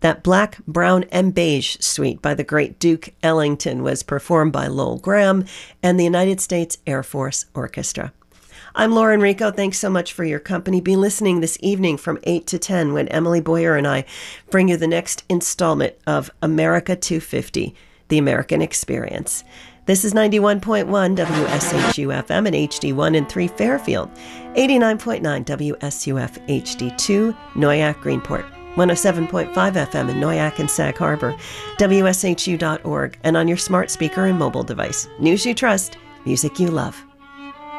That Black, Brown, and Beige suite by the great Duke Ellington was performed by Lowell Graham and the United States Air Force Orchestra. I'm Lauren Rico. Thanks so much for your company. Be listening this evening from 8 to 10 when Emily Boyer and I bring you the next installment of America 250, The American Experience. This is 91.1 WSHU-FM and HD1 in 3 Fairfield, 89.9 WSUF HD2, Noyak, Greenport, 107.5 FM in Noyak and Sag Harbor, WSHU.org, and on your smart speaker and mobile device. News you trust, music you love.